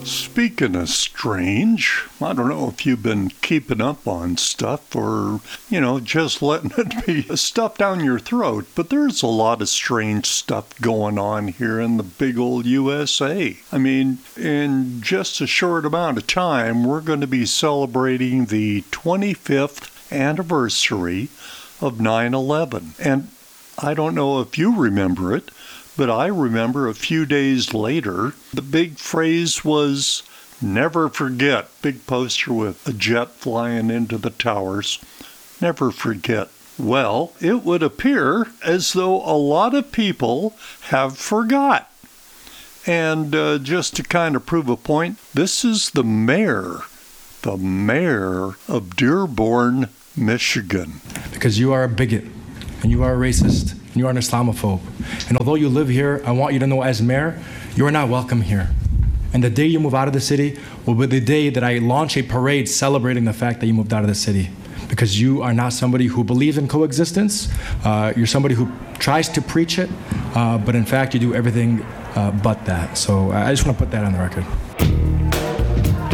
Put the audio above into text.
Speaking of strange, I don't know if you've been keeping up on stuff or, just letting it be stuff down your throat, but there's a lot of strange stuff going on here in the big old USA. I mean, in just a short amount of time, we're going to be celebrating the 25th anniversary of 9/11. And I don't know if you remember it, but I remember a few days later, the big phrase was, "Never forget." Big poster with a jet flying into the towers. Never forget. Well, it would appear as though a lot of people have forgot. And just to kind of prove a point, this is the mayor of Dearborn, Michigan. Because you are a bigot, and you are a racist, and you are an Islamophobe. And although you live here, I want you to know as mayor, you are not welcome here. And the day you move out of the city will be the day that I launch a parade celebrating the fact that you moved out of the city. Because you are not somebody who believes in coexistence. You're somebody who tries to preach it, but in fact you do everything but that. So I just want to put that on the record.